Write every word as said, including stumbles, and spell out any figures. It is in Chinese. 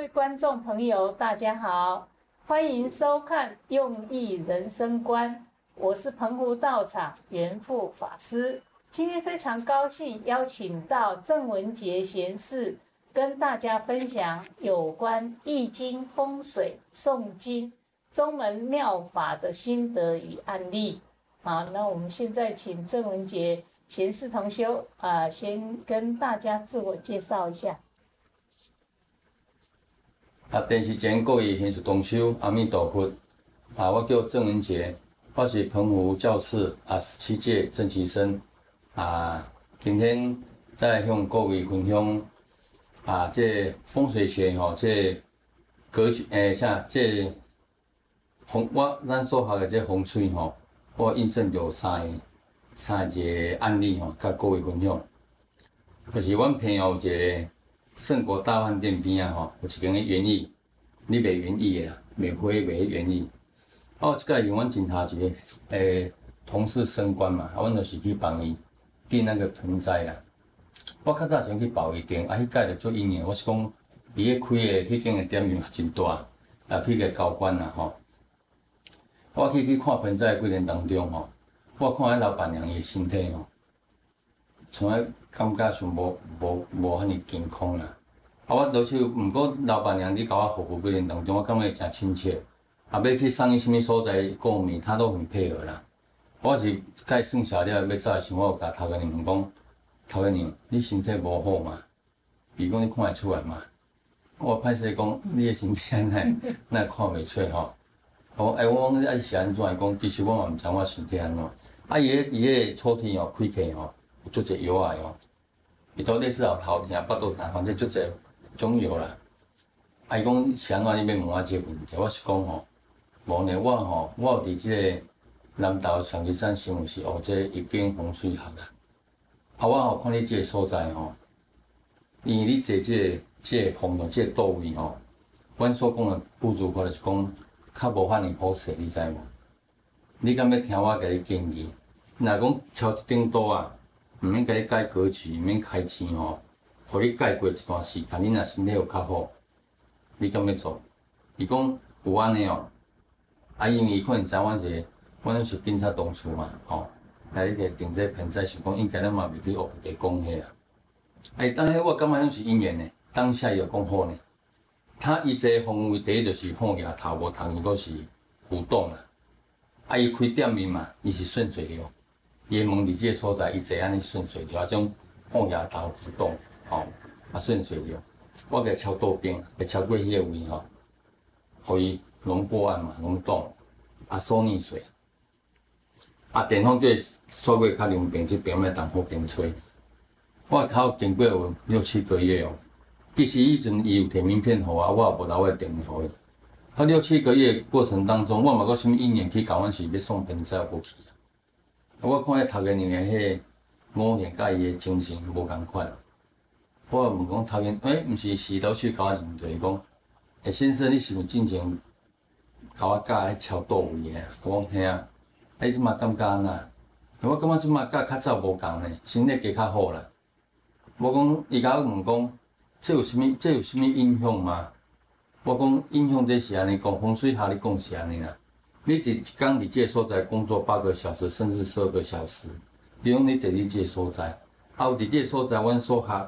位观众朋友，大家好，欢迎收看《用意人生观》，我是澎湖道场圆富法师。今天非常高兴邀请到郑文杰贤士，跟大家分享有关易经风水、诵经、宗门妙法的心得与案例。好，那我们现在请郑文杰贤士同修啊、呃，先跟大家自我介绍一下。 啊，电视前各位贤士同修，阿弥陀佛。啊，我叫郑文杰，我是澎湖教次啊十七届正期生。啊，今天再来向各位分享啊，这风水学吼，这格局诶，啥这风我咱所学的这风水吼，我印证有三个三个案例吼，甲各位分享。就是阮朋友有一个盛国大饭店边啊吼，有一间个园艺，你卖园艺的啦，卖花卖迄园艺。啊，有一届因阮真头一个诶同事升官嘛，啊，阮就是去帮伊订那个盆栽啦。我较早先去报伊订，啊，迄届就做因缘，我是讲伊咧开的迄间个店面真大，啊，去个交关啦吼。我去去看盆栽的过程当中吼，我看迄老板娘伊身体吼，从来感觉上无无无遐尼健康啦。啊，我多少毋过老板娘伫甲我服务过程当中，我感觉真亲切。啊，要去送伊啥物所在购物，他都很配合啦。我是甲算下了，要走的时候，我有甲头家娘问讲：头家娘，你身体无好嘛？伊讲你看会出来嘛？我歹势讲，你的身体哪哪看袂出吼？哦，哎，我讲啊是安怎？伊讲其实我嘛毋知我身体安怎。啊，伊个伊个抽屉吼开开吼，有足侪药啊哦。伊倒类似后头疼、腹肚疼，反正足侪种药啦。啊，伊讲是安怎？你要问我即个问题，我是讲吼，无呢，我吼，我有伫即个南投长期山新闻是学这易经风水学啦。啊，我吼看你即个所在吼，因为你坐即个即个方向、即个倒位吼，阮所讲的不如法就是讲较无遐尼好势，你知无？你敢要听我甲你建议？若讲超一顶倒啊，毋免甲你改格局，毋免开钱吼，互你改过一段时间，你若身体有较好，你敢要做？伊讲有安尼哦，啊，因为伊可能知阮是，阮是警察同事嘛，吼，来你个订这盆栽，想讲应该咱嘛袂去学别讲遐啊。哎，当下我感觉迄是因缘呢，当下伊就讲好呢。他伊这个方位第一就是好牙头无通，伊阁是浮动啦。啊，伊开店面嘛，伊是顺水流。伊的门伫即个所在，伊坐安尼顺水流，啊种好牙头浮动，吼，啊顺水流。我甲敲倒边，会敲过迄个位吼，互伊龙过岸嘛，龙动，啊收逆水。啊电风对刷过较两边，即边要当好边吹。我口经过有六七个月哦。其实以前伊有摕名片互我，我也无留个电话互伊。啊，六七个月过程当中，我嘛阁啥物因缘去甲阮是要送盆栽无去啊。我看迄头家娘的迄五行甲伊的精神无共款。我问讲头家，诶，毋是是倒去甲我认对，伊讲，诶，先生，你是毋进前甲我教迄超倒位的？我讲嘿啊，啊，你即马感觉安那？我感觉即马甲较早无共呢，身体加较好啦。我讲，伊甲我问讲。这有啥物？这有啥物影响吗？我讲影响这是安尼讲，风水学咧讲是安尼啦。你一一工伫这个所在工作八个小时，甚至十二个小时，比如你坐伫这个所在，啊有伫这个所在，阮所学